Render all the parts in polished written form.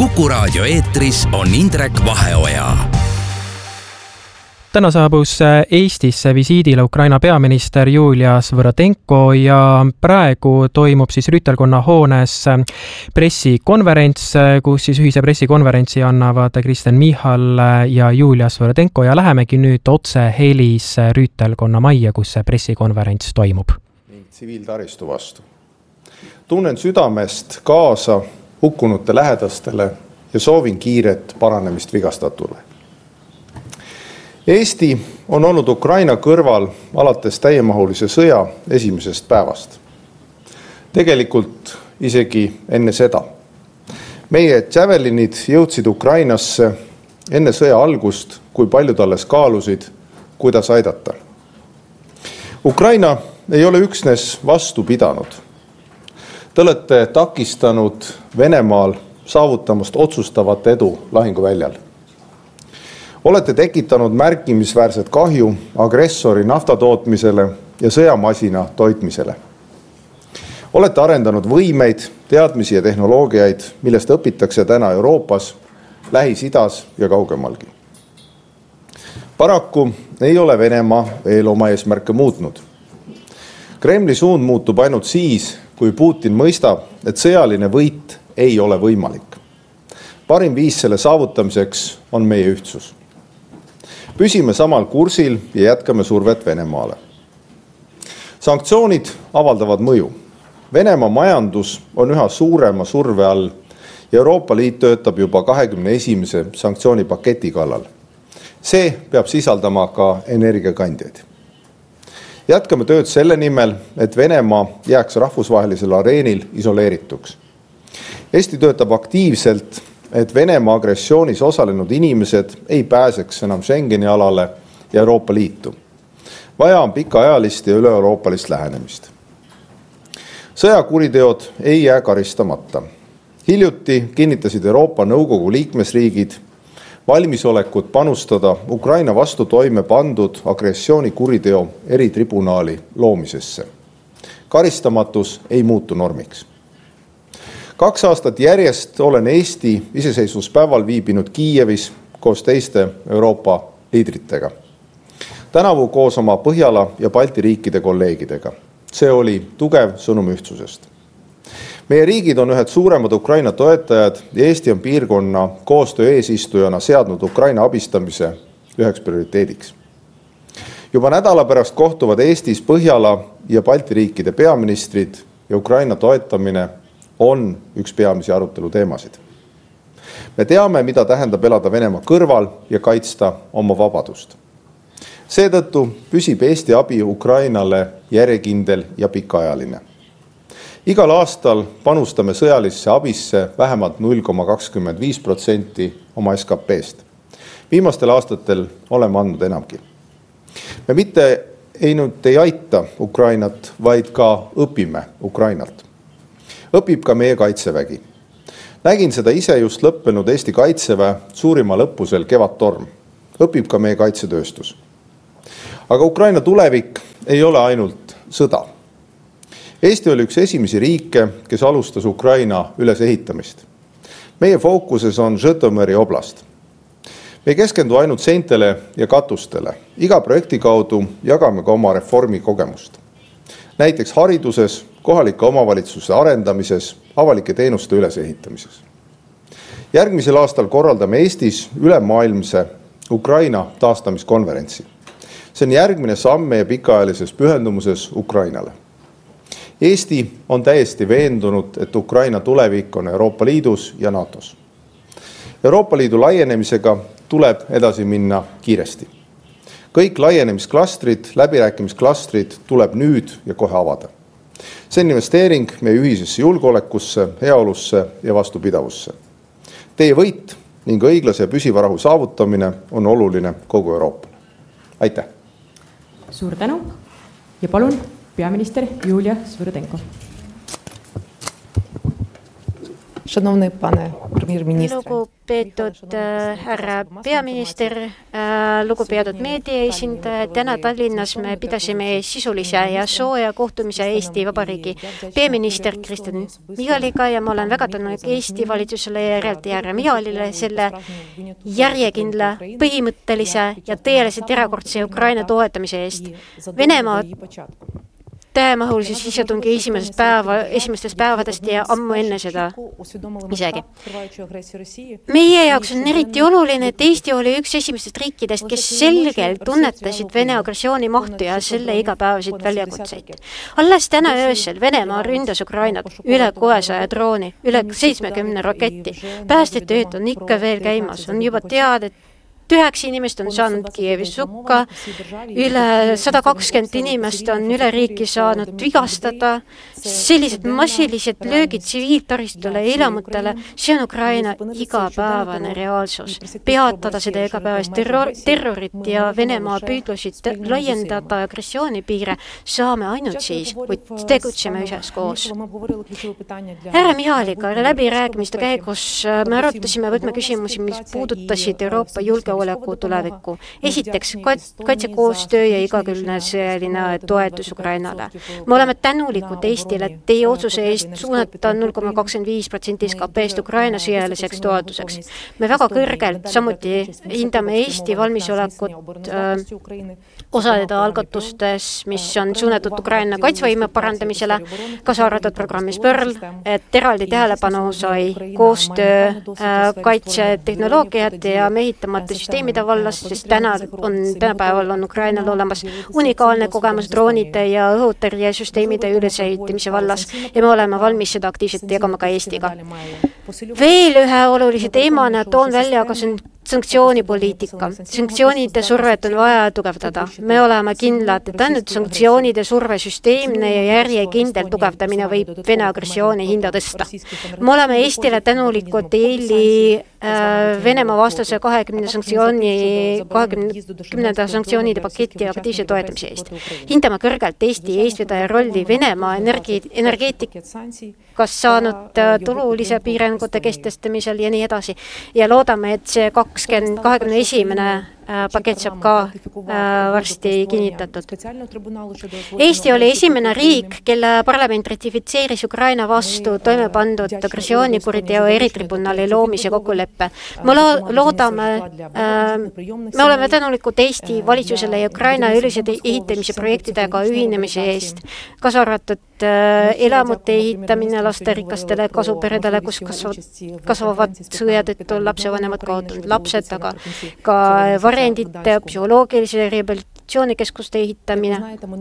Kuku raadio eetris on Indrek Vaheoja. Täna saabus Eestisse visiidile Ukraina peaminister Julia Svõrõdenko ja praegu toimub siis Rüütelkonna hoones pressikonverents, kus siis ühise pressikonverentsi annavad Kristen Michal ja Julia Svõrõdenko ja lähemegi nüüd otse helis Rüütelkonna majja, kus see pressikonverents toimub. Tsiviiltaristu vastu. Tunnen südamest kaasa hukkunute lähedastele ja soovin kiiret paranemist vigastatule. Eesti on olnud Ukraina kõrval alates täiemahulise sõja esimesest päevast. Tegelikult isegi enne seda. Meie Javelinid jõudsid Ukrainasse enne sõja algust, kui paljud alles kaalusid, kuidas aidata. Ukraina ei ole üksnes vastu pidanud. Te olete takistanud Venemaal saavutamast otsustavat edu lahinguväljal. Olete tekitanud märkimisväärset kahju agressori naftatootmisele ja sõjamasina toitmisele. Olete arendanud võimeid, teadmisi ja tehnoloogiaid, millest õpitakse täna Euroopas, Lähis-Idas ja kaugemalgi. Paraku ei ole Venemaa veel oma eesmärke muutnud. Kremli suund muutub ainult siis, kui Putin mõistab, et sõjaline võit ei ole võimalik. Parim viis selle saavutamiseks on meie ühtsus. Püsime samal kursil ja jätkame survet Venemaale. Sanktsioonid avaldavad mõju. Venemaa majandus on üha suurema surve all ja Euroopa Liit töötab juba 21. sanktsioonipaketi kallal. See peab sisaldama ka energiakandjaid. Jätkame tööd selle nimel, et Venemaa jääks rahvusvahelisel areenil isoleerituks. Eesti töötab aktiivselt, et Venemaa agressioonis osalenud inimesed ei pääseks enam Schengeni alale ja Euroopa Liitu. Vaja on pikaajalist ja üle-euroopalist lähenemist. Sõjakuriteod ei jää karistamata. Hiljuti kinnitasid Euroopa Nõukogu liikmesriigid valmisolekut panustada Ukraina vastu toime pandud agressioonikuriteo eritribunaali loomisesse. Karistamatus ei muutu normiks. 2 aastat järjest olen Eesti iseseisvuspäeval viibinud Kiievis koos teiste Euroopa liidritega. Tänavu koos oma Põhjala ja Balti riikide kolleegidega. See oli tugev sõnum ühtsusest. Meie riigid on ühed suuremad Ukraina toetajad ja Eesti on piirkonna koostöö eesistujana seadnud Ukraina abistamise üheks prioriteediks. Juba nädala pärast kohtuvad Eestis Põhjala ja Balti riikide peaministrid ja Ukraina toetamine on üks peamisi arutelu teemasid. Me teame, mida tähendab elada Venemaa kõrval ja kaitsta oma vabadust. Seetõttu püsib Eesti abi Ukrainale järjekindel ja pikaajaline. Igal aastal panustame sõjalisse abisse vähemalt 0,25% oma SKP-st. Viimastel aastatel oleme andnud enamgi. Me mitte ei aita Ukrainat, vaid ka õpime Ukrainalt. Õpib ka meie kaitsevägi. Nägin seda ise just lõppenud Eesti kaitseväe suurimal õppusel Kevadtorm. Õpib ka meie kaitsetööstus. Aga Ukraina tulevik ei ole ainult sõda. Eesti oli üks esimesi riike, kes alustas Ukraina ülesehitamist. Meie fookuses on Žõtomõri oblast. Me ei keskendu ainult seintele ja katustele. Iga projekti kaudu jagame ka oma reformi kogemust. Näiteks hariduses, kohalike omavalitsuse arendamises, avalike teenuste ülesehitamises. Järgmisel aastal korraldame Eestis ülemaailmse Ukraina taastamiskonverentsi. See on järgmine samm meie pikaajalises pühendumuses Ukrainale. Eesti on täiesti veendunud, et Ukraina tulevik on Euroopa Liidus ja NATOs. Euroopa Liidu laienemisega tuleb edasi minna kiiresti. Kõik laienemisklastrid, läbirääkimisklastrid tuleb nüüd ja kohe avada. See on investeering meie ühisesse julgeolekusse, heaolusse ja vastupidavusse. Teie võit ning õiglase ja püsiva rahu saavutamine on oluline kogu Euroopale. Aitäh! Suur tänu ja palun peaminister Julia Svõrõdenko. Lugupeetud härra peaminister, lugupeetud meediaesindaja, täna Tallinnas me pidasime sisulise ja sooja kohtumise Eesti Vabariigi peaminister Kristen Michaliga ja ma olen väga tänulik Eesti valitsusele ja eraldi härra Michalile selle järjekindla, põhimõttelise ja tõeliselt erakordse Ukraina toetamise eest. Venemaa täiemahulise sisetungi esimestest päevadest ja ammu enne seda isegi. Meie jaoks on eriti oluline, et Eesti oli üks esimestest riikidest, kes selgelt tunnetasid Vene agressiooni mahtu ja selle igapäevasid väljakutseid. Alles täna öösel Venemaa ründas Ukrainat üle 600 drooni, üle 70 raketti. Päästetööd on ikka veel käimas, on juba teada, et 9 inimest on saanud Kiievis sukka, üle 120 inimest on üle riiki saanud vigastada. Sellised massilised löögid tsiviiltaristule ja elamutele, see on Ukraina igapäevane reaalsus. Peatada seda igapäevast terrorit ja Venemaa püüdlusid laiendada agressioonipiire saame ainult siis, kui tegutseme üheskoos. Härra Michaliga läbirääkimiste käigus me arutasime võtmeküsimusi, mis puudutasid Euroopa julgeoleku tulevikku. Esiteks, kaitsekoostöö ja igakülgne sõjaline toetus Ukrainale. Me oleme tänulikud Eestile teie otsuse eest suunata 0,25% SKP-st Ukraina sõjaliseks toetuseks. Me väga kõrgelt samuti hindame Eesti valmisolekut osaleda algatustes, mis on suunatud Ukraina kaitsevõime parandamisele, kaasa arvatud programmis Pearl, et eraldi tähelepanu sai koostöö kaitsetehnoloogiate ja mehitamata süsteemide vallas, sest tänapäeval on Ukrainal olemas unikaalne kogemus droonide ja õhutõrjesüsteemide ülesehitamise vallas ja me oleme valmis seda aktiivselt jagama ka Eestiga. Veel ühe olulise teemana toon välja aga sanktsioonipoliitika. Sanktsioonide survet on vaja tugevdada. Me oleme kindlad, et ainult sanktsioonide survesüsteemne ja järjekindel tugevdamine võib Vene agressiooni hinda tõsta. Me oleme Eestile tänulikud EL-i Venemaa vastase 20 sanktsioonide paketi aktiivse toetamise eest. Hindame kõrgelt Eesti eestvedaja rolli Venemaa energeetikas saanud tululise piirangute kestestamisel ja nii edasi. Ja loodame, et see 21. pakett saab ka varsti kinnitatud. Eesti oli esimene riik, kelle parlament ratifitseeris Ukraina vastu toime pandud agressioonikuriteo eritribunali loomise kokkuleppe. Me oleme tänulikud Eesti valitsusele ja Ukraina ülised ehitamise projektidega ühinemise eest, kaasa arvatud elamute ehitamine lasterikastele kasuperedele, kus kasvavad sõja tõttu lapsevanemad kaotanud lapsed, aga ka varendite psühholoogilise rehabilitatsioonikeskuste ehitamine.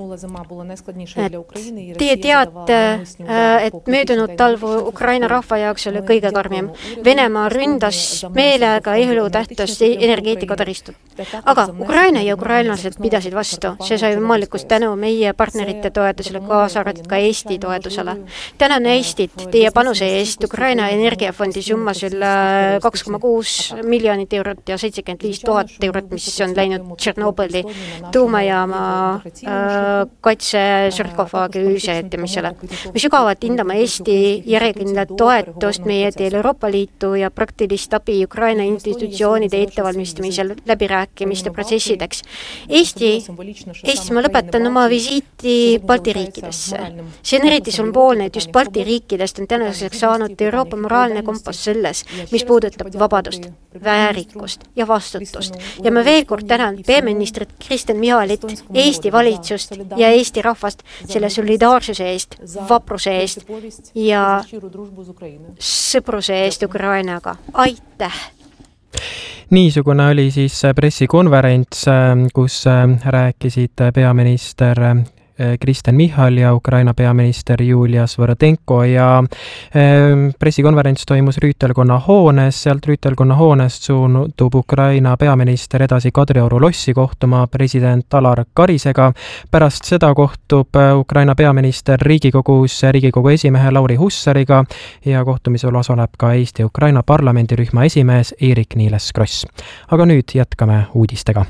Teie teate, et möödunud talv Ukraina rahva jaoks oli kõige karmim. Venemaa ründas meelega elutähtust energeetikataristut. Aga Ukraina ja ukrainlased pidasid vastu. See sai võimalikust tänu meie partnerite toetusele, kaasa arvatud ka Eesti toetusele. Tänan Eestit teie panuse eest Ukraina energiafondi summas üle 2,6 miljonit eurot ja 75 000 eurot, mis on läinud Tšernobõli tuumajaama kaitsesarkofaagi ülesehitamisele. Me sügavalt hindame Eesti järjekindlat toetust meie teel Euroopa Liitu ja praktilist abi Ukraina institutsioonide ettevalmistamisel läbirääkimiste protsessideks. Eestis ma lõpetan oma visiiti Balti riikidesse. See on eriti sümboolne, et just Balti riikidest on tänaseks saanud Euroopa moraalne kompass selles, mis puudutab vabadust, väärikust ja vastutust. Ja ma veel kord tänan peaministrit Kristen Michalit, Eesti valitsust ja Eesti rahvast selle solidaarsuse eest, vapruse eest ja sõpruse eest Ukrainaga. Aitäh! Niisugune oli siis pressikonverents, kus rääkisid peaminister Kristen Michal ja Ukraina peaminister Julia Svõrõdenko ja pressikonverents toimus Rüütelkonna hoones. Sealt Rüütelkonna hoonest suundub Ukraina peaminister edasi Kadrioru lossi kohtuma president Alar Karisega. Pärast seda kohtub Ukraina peaminister Riigikogu esimehe Lauri Hussariga ja kohtumisel osaleb ka Eesti-Ukraina parlamendirühma esimees Eerik-Niiles Kross. Aga nüüd jätkame uudistega.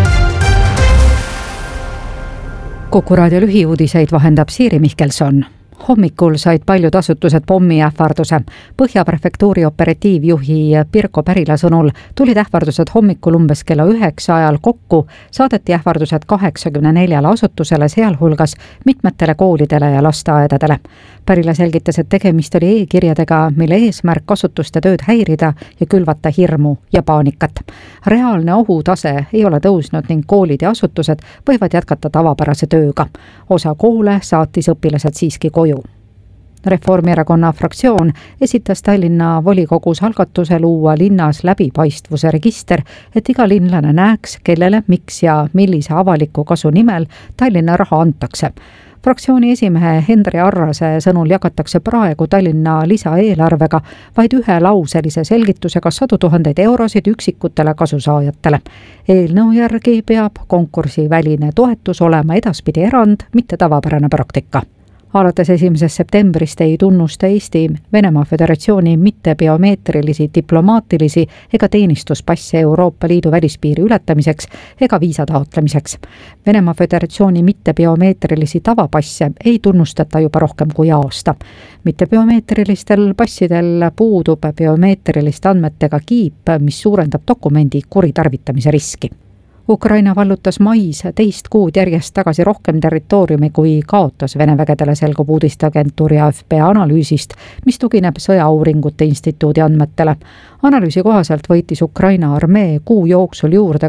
Kuku raadio lühiuudiseid vahendab Siiri Mihkelson. Hommikul said paljud asutused pommiähvarduse. Põhjaprefektuuri operatiivjuhi Pirko Pärila sõnul tulid ähvardused hommikul umbes kella 9 ajal kokku, saadeti ähvardused 84 asutusele, sealhulgas mitmetele koolidele ja lasteaedadele. Pärila selgitas, et tegemist oli e-kirjadega, mille eesmärk asutuste tööd häirida ja külvata hirmu ja paanikat. Reaalne ohutase ei ole tõusnud ning koolid ja asutused võivad jätkata tavapärase tööga. Osa koole saatis õpilased siiski koju. Reformierakonna fraktsioon esitas Tallinna volikogus algatuse luua linnas läbipaistvuse register, et iga linlane näeks, kellele, miks ja millise avaliku kasu nimel Tallinna raha antakse. Fraktsiooni esimehe Hendri Arrase sõnul jagatakse praegu Tallinna lisaeelarvega vaid ühelauselise selgitusega 100 000 eurosid üksikutele kasusaajatele. Eelnõu järgi peab konkursi väline toetus olema edaspidi erand, mitte tavapärane praktika. Alates 1. septembrist ei tunnusta Eesti Venemaa Föderatsiooni mitte biomeetrilisi, diplomaatilisi ega teenistuspasse Euroopa Liidu välispiiri ületamiseks ega viisa taotlemiseks. Venemaa Föderatsiooni mitte biomeetrilisi tavapasse ei tunnustata juba rohkem kui aasta. Mitte biomeetrilistel passidel puudub biomeetriliste andmetega kiip, mis suurendab dokumendi kuritarvitamise riski. Ukraina vallutas mais 2 kuud järjest tagasi rohkem territooriumi, kui kaotas Vene vägedele, selgub uudisteagentuuri AFP analüüsist, mis tugineb Sõjauuringute Instituudi andmetele. Analüüsi kohaselt võitis Ukraina armee kuu jooksul juurde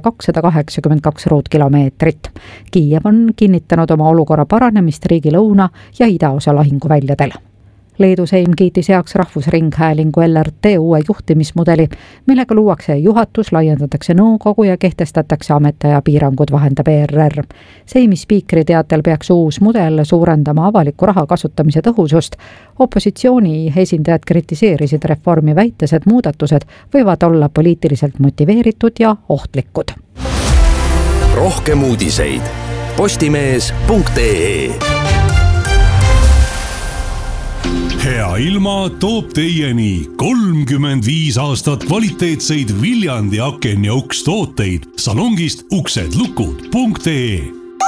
282 ruutkilomeetrit. Kiiev on kinnitanud oma olukorra paranemist riigi lõuna ja idaosa lahinguväljadel. Leedu Seim kiitis heaks Rahvusringhäälingu LRT uue juhtimismudeli, millega luuakse juhatus, laiendatakse nõukogu ja kehtestatakse ametaja piirangud, vahendab ERR. Seimi spiikri teatel peaks uus mudel suurendama avaliku raha kasutamise tõhusust. Opositsiooni esindajad kritiseerisid reformi, väites, et muudatused võivad olla poliitiliselt motiveeritud ja ohtlikud. Rohkem uudiseid postimees.ee. Hea ilma toob teieni 35 aastat kvaliteetseid Viljandi aken- ja ukstooteid salongist uksedlukud.ee.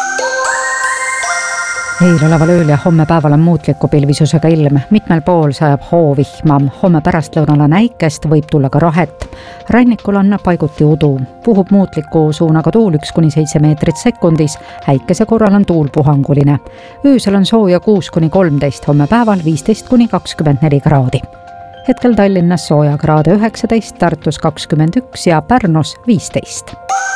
Eiloleval ööl ja homme päeval on muutliku pilvisusega ilm. Mitmel pool sajab hoovihma. Homme pärastlõunal on äikest, võib tulla ka rahet. Rannikul on paiguti udu. Puhub muutliku suunaga tuul 1-7 meetrit sekundis. Äikese korral on tuul puhanguline. Öösel on sooja 6-13, homme päeval 15-24 kraadi. Hetkel Tallinnas sooja kraade 19, Tartus 21 ja Pärnus 15.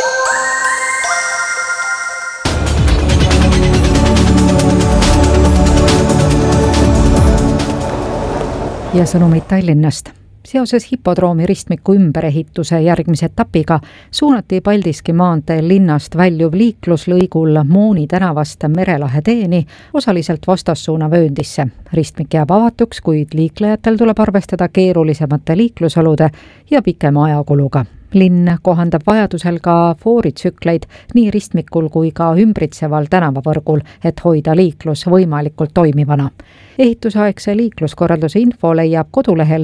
Ja sõnumid Tallinnast. Seoses hipodroomi ristmiku ümberehituse järgmise etapiga suunati Paldiski maanteel linnast väljuv liikluslõigul Mooni tänavast Merelahe teeni osaliselt vastassuuna vööndisse. Ristmik jääb avatuks, kuid liiklejatel tuleb arvestada keerulisemate liiklusolude ja pikema ajakuluga. Linn kohandab vajadusel ka fooritsükleid nii ristmikul kui ka ümbritseval tänavavõrgul, et hoida liiklus võimalikult toimivana. Ehitusaegse liikluskorralduse info leiab kodulehel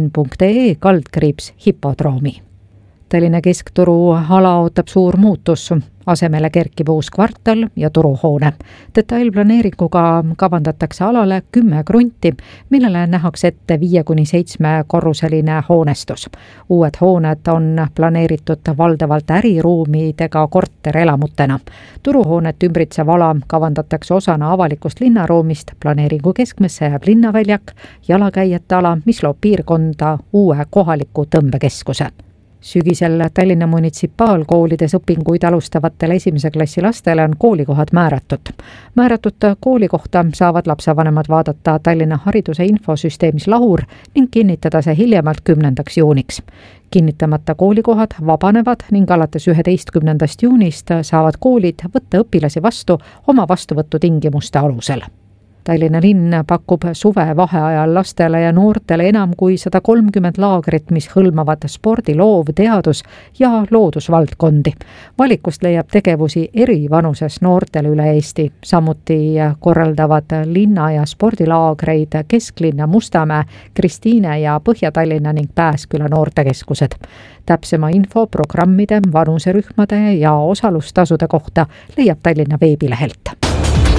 tallinn.ee/hipodroomi. Tallinna keskturu ala ootab suur muutus. Asemele kerkib uus kvartal ja turuhoone. Detailplaneeringuga kavandatakse alale 10 krunti, millele nähakse ette 5-7 korruseline hoonestus. Uued hooned on planeeritud valdavalt äriruumidega korterelamutena. Turuhoonet ümbritsev ala kavandatakse osana avalikust linnaruumist. Planeeringu keskmesse jääb linnaväljak, jalakäijate ala, mis loob piirkonda uue kohaliku tõmbekeskuse. Sügisel Tallinna munitsipaalkoolides õpinguid alustavatele 1. klassi lastele on koolikohad määratud. Määratud koolikohta saavad lapsevanemad vaadata Tallinna hariduse infosüsteemis Lahur ning kinnitada see hiljemalt 10. juuniks. Kinnitamata koolikohad vabanevad ning alates 11. juunist saavad koolid võtta õpilasi vastu oma vastuvõtu tingimuste alusel. Tallinna linn pakub suve vaheajal lastele ja noortele enam kui 130 laagrit, mis hõlmavad spordi, loov, teadus ja loodusvaldkondi. Valikust leiab tegevusi eri vanuses noortele üle Eesti. Samuti korraldavad linna- ja spordilaagreid Kesklinna, Mustamäe, Kristiine ja Põhja-Tallinna ning Pääsküla noortekeskused. Täpsema info programmide, vanuserühmade ja osalustasude kohta leiab Tallinna veebilehelt.